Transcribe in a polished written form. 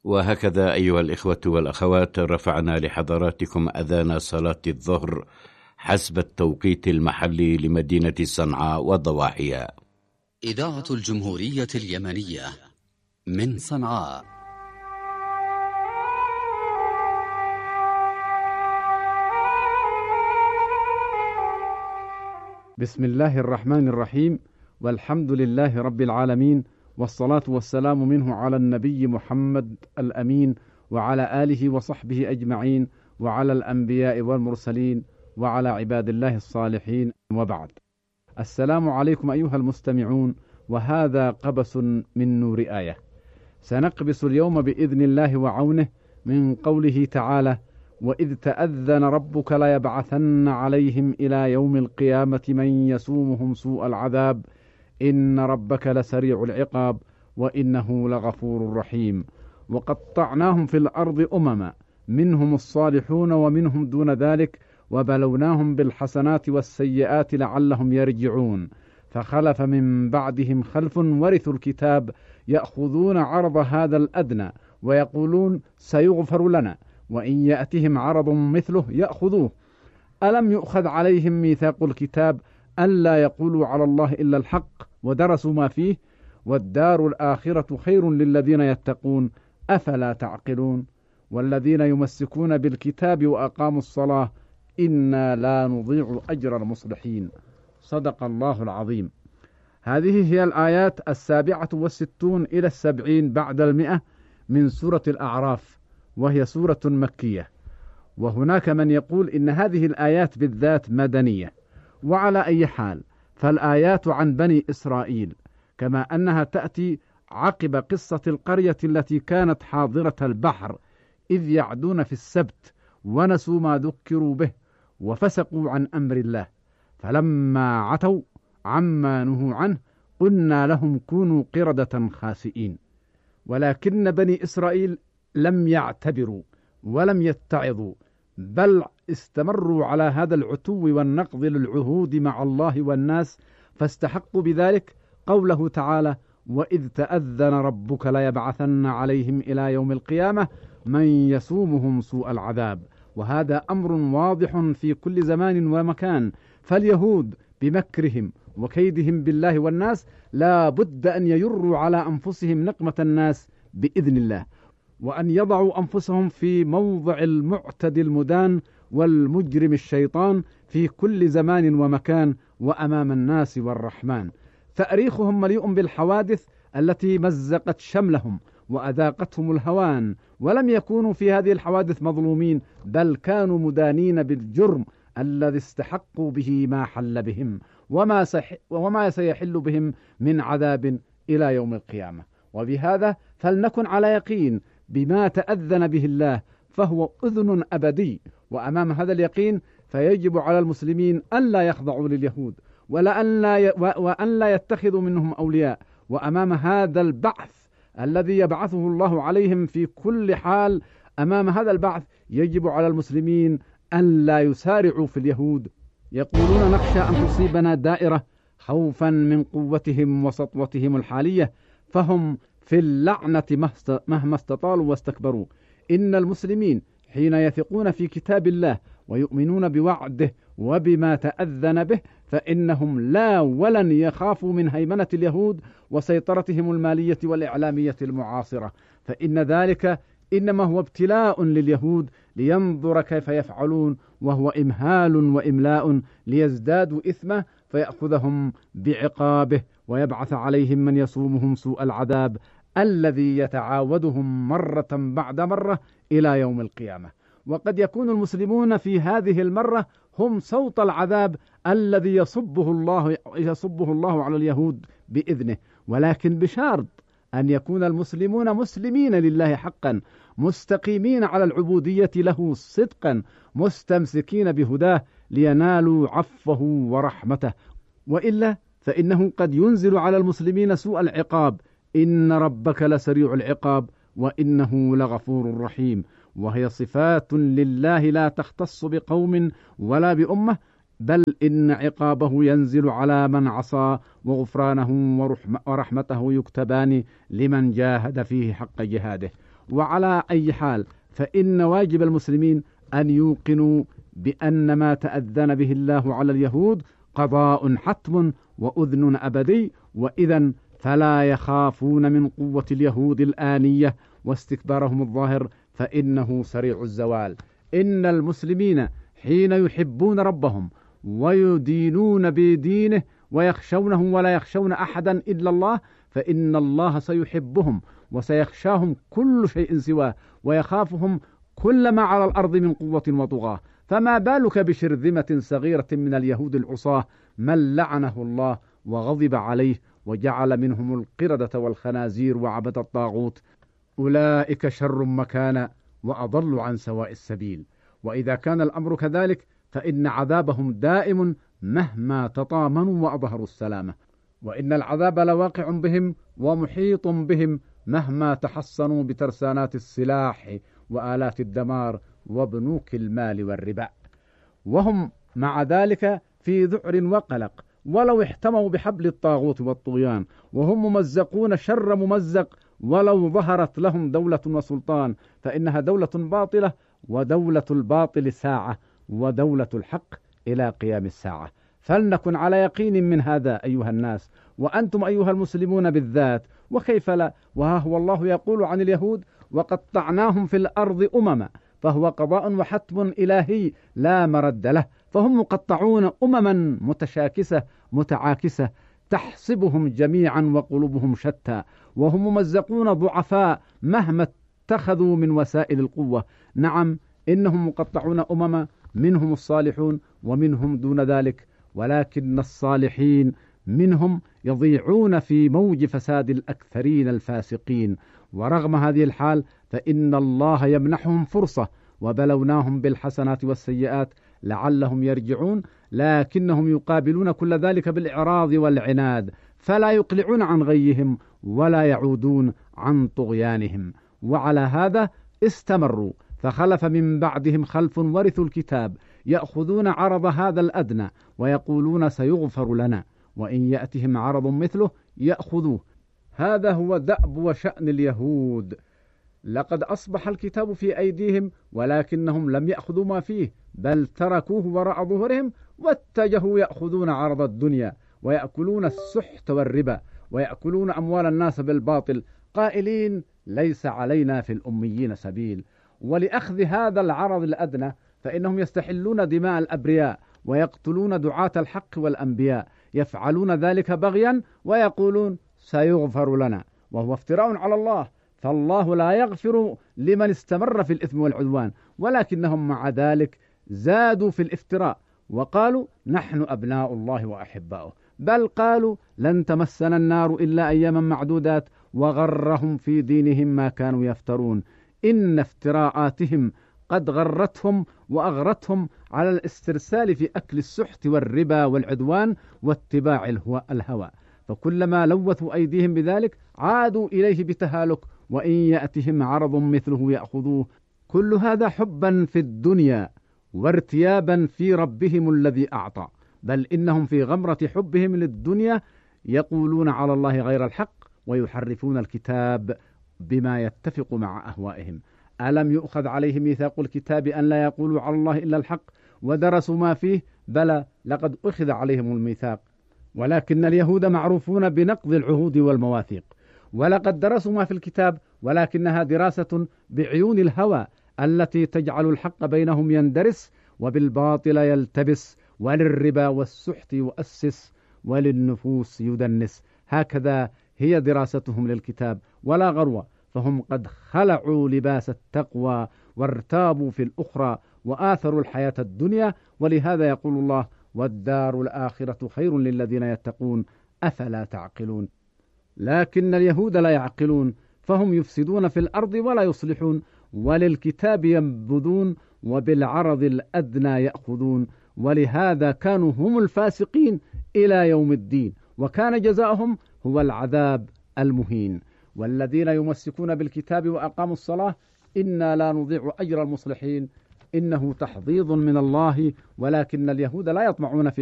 وهكذا أيها الإخوة والأخوات رفعنا لحضراتكم أذان صلاة الظهر حسب التوقيت المحلي لمدينة صنعاء وضواحيها. إذاعة الجمهورية اليمنية من صنعاء. بسم الله الرحمن الرحيم، والحمد لله رب العالمين، والصلاة والسلام منه على النبي محمد الأمين وعلى آله وصحبه أجمعين، وعلى الأنبياء والمرسلين، وعلى عباد الله الصالحين، وبعد. السلام عليكم أيها المستمعون، وهذا قبس من نور آية. سنقبس اليوم بإذن الله وعونه من قوله تعالى: وإذ تأذن ربك ليبعثن عليهم إلى يوم القيامة من يسومهم سوء العذاب إن ربك لسريع العقاب وإنه لغفور رحيم. وقطعناهم في الأرض أمما منهم الصالحون ومنهم دون ذلك وبلوناهم بالحسنات والسيئات لعلهم يرجعون. فخلف من بعدهم خلف ورثوا الكتاب يأخذون عرض هذا الأدنى ويقولون سيغفر لنا، وإن يأتهم عرض مثله يأخذوه. ألم يؤخذ عليهم ميثاق الكتاب ألا يقولوا على الله إلا الحق ودرسوا ما فيه، والدار الآخرة خير للذين يتقون أفلا تعقلون. والذين يمسكون بالكتاب وأقاموا الصلاة إنا لا نضيع أجر المصلحين. صدق الله العظيم. هذه هي الآيات 67 إلى 70 بعد 100 من سورة الأعراف، وهي سورة مكية. وهناك من يقول إن هذه الآيات بالذات مدنية، وعلى أي حال فالآيات عن بني إسرائيل، كما أنها تأتي عقب قصة القرية التي كانت حاضرة البحر إذ يعدون في السبت ونسوا ما ذكروا به وفسقوا عن أمر الله، فلما عتوا عما نهوا عنه قلنا لهم كونوا قردة خاسئين. ولكن بني إسرائيل لم يعتبروا ولم يتعظوا، بل استمروا على هذا العتو والنقض للعهود مع الله والناس، فاستحقوا بذلك قوله تعالى: وإذ تأذن ربك ليبعثن عليهم إلى يوم القيامة من يسومهم سوء العذاب. وهذا أمر واضح في كل زمان ومكان، فاليهود بمكرهم وكيدهم بالله والناس لا بد أن يجروا على أنفسهم نقمة الناس بإذن الله، وأن يضعوا أنفسهم في موضع المعتدي المدان والمجرم الشيطان في كل زمان ومكان وأمام الناس والرحمن. تاريخهم مليء بالحوادث التي مزقت شملهم وأذاقتهم الهوان، ولم يكونوا في هذه الحوادث مظلومين، بل كانوا مدانين بالجرم الذي استحقوا به ما حل بهم وما سيحل بهم من عذاب إلى يوم القيامة. وبهذا فلنكن على يقين بما تأذن به الله، فهو أذن أبدي. وأمام هذا اليقين فيجب على المسلمين أن لا يخضعوا لليهود وأن لا يتخذوا منهم أولياء. وأمام هذا البعث الذي يبعثه الله عليهم في كل حال، أمام هذا البعث يجب على المسلمين أن لا يسارعوا في اليهود. يقولون نخشى أن تصيبنا دائرة خوفا من قوتهم وسطوتهم الحالية، فهم في اللعنة مهما استطالوا واستكبروا. إن المسلمين حين يثقون في كتاب الله ويؤمنون بوعده وبما تأذن به، فإنهم لا ولن يخافوا من هيمنة اليهود وسيطرتهم المالية والإعلامية المعاصرة، فإن ذلك إنما هو ابتلاء لليهود لينظر كيف يفعلون، وهو إمهال وإملاء ليزدادوا إثما فيأخذهم بعقابه ويبعث عليهم من يسومهم سوء العذاب الذي يتعاودهم مرة بعد مرة إلى يوم القيامة. وقد يكون المسلمون في هذه المرة هم صوت العذاب الذي يصبه الله على اليهود بإذنه، ولكن بشرط أن يكون المسلمون مسلمين لله حقا، مستقيمين على العبودية له صدقا، مستمسكين بهداه لينالوا عفوه ورحمته. وإلا فإنه قد ينزل على المسلمين سوء العقاب: إن ربك لسريع العقاب وإنه لغفور رحيم. وهي صفات لله لا تختص بقوم ولا بأمة، بل إن عقابه ينزل على من عصى، وغفرانه ورحمته يكتبان لمن جاهد فيه حق جهاده. وعلى أي حال فإن واجب المسلمين أن يوقنوا بأن ما تأذن به الله على اليهود قضاء حتم وأذن أبدي، وإذا فلا يخافون من قوة اليهود الآنية واستكبارهم الظاهر، فإنه سريع الزوال. إن المسلمين حين يحبون ربهم ويدينون بدينه ويخشونه ولا يخشون أحدا إلا الله، فإن الله سيحبهم وسيخشاهم كل شيء سواه، ويخافهم كل ما على الأرض من قوة وطغاة. فما بالك بشرذمة صغيرة من اليهود العصاة من لعنه الله وغضب عليه وجعل منهم القردة والخنازير وعبد الطاغوت، أولئك شر مكانا وأضل عن سواء السبيل. وإذا كان الأمر كذلك فإن عذابهم دائم مهما تطامنوا وأظهروا السلامة، وإن العذاب لواقع بهم ومحيط بهم مهما تحصنوا بترسانات السلاح وآلات الدمار وبنوك المال والربا، وهم مع ذلك في ذعر وقلق ولو احتموا بحبل الطاغوت والطغيان، وهم ممزقون شر ممزق ولو ظهرت لهم دولة وسلطان، فإنها دولة باطلة، ودولة الباطل ساعة، ودولة الحق إلى قيام الساعة. فلنكن على يقين من هذا أيها الناس، وأنتم أيها المسلمون بالذات، وكيف لا؟ وها هو الله يقول عن اليهود: وقطعناهم في الأرض أمما، فهو قضاء وحتم إلهي لا مرد له، فهم مقطعون أمما متشاكسة متعاكسة تحسبهم جميعا وقلوبهم شتى، وهم ممزقون ضعفاء مهما اتخذوا من وسائل القوة. نعم، إنهم مقطعون أمما، منهم الصالحون ومنهم دون ذلك، ولكن الصالحين منهم يضيعون في موج فساد الأكثرين الفاسقين. ورغم هذه الحال فإن الله يمنحهم فرصة، وبلوناهم بالحسنات والسيئات لعلهم يرجعون، لكنهم يقابلون كل ذلك بالإعراض والعناد، فلا يقلعون عن غيهم ولا يعودون عن طغيانهم. وعلى هذا استمروا، فخلف من بعدهم خلف ورثوا الكتاب يأخذون عرض هذا الأدنى ويقولون سيغفر لنا، وإن يأتهم عرض مثله يأخذوه. هذا هو دأب وشأن اليهود. لقد أصبح الكتاب في أيديهم ولكنهم لم يأخذوا ما فيه، بل تركوه وراء ظهورهم واتجهوا يأخذون عرض الدنيا، ويأكلون السحت والربا، ويأكلون أموال الناس بالباطل، قائلين ليس علينا في الأميين سبيل. ولأخذ هذا العرض الأدنى فإنهم يستحلون دماء الأبرياء ويقتلون دعاة الحق والأنبياء، يفعلون ذلك بغيا ويقولون سيغفر لنا، وهو افتراء على الله، فالله لا يغفر لمن استمر في الإثم والعدوان، ولكنهم مع ذلك زادوا في الافتراء وقالوا نحن أبناء الله وأحباؤه، بل قالوا لن تمسنا النار إلا أياما معدودات، وغرهم في دينهم ما كانوا يفترون. إن افتراءاتهم قد غرتهم وأغرتهم على الاسترسال في أكل السحت والربا والعدوان واتباع الهوى، فكلما لوثوا أيديهم بذلك عادوا إليه بتهالك، وإن يأتهم عرض مثله يأخذوه. كل هذا حبا في الدنيا وارتيابا في ربهم الذي أعطى، بل إنهم في غمرة حبهم للدنيا يقولون على الله غير الحق، ويحرفون الكتاب بما يتفق مع أهوائهم. ألم يؤخذ عليهم ميثاق الكتاب أن لا يقولوا على الله إلا الحق ودرسوا ما فيه؟ بلى، لقد أخذ عليهم الميثاق، ولكن اليهود معروفون بنقض العهود والمواثيق، ولقد درسوا ما في الكتاب، ولكنها دراسة بعيون الهوى التي تجعل الحق بينهم يندرس وبالباطل يلتبس، وللربا والسحت يؤسس وللنفوس يدنس. هكذا هي دراستهم للكتاب ولا غرو، فهم قد خلعوا لباس التقوى وارتابوا في الأخرى وآثروا الحياة الدنيا. ولهذا يقول الله: والدار الآخرة خير للذين يتقون أفلا تعقلون. لكن اليهود لا يعقلون، فهم يفسدون في الأرض ولا يصلحون، وللكتاب ينبذون وبالعرض الأدنى يأخذون، ولهذا كانوا هم الفاسقين إلى يوم الدين، وكان جزاؤهم هو العذاب المهين. والذين يمسكون بالكتاب وأقاموا الصلاة إنا لا نضيع أجر المصلحين، إنه تحضيض من الله، ولكن اليهود لا يطمعون في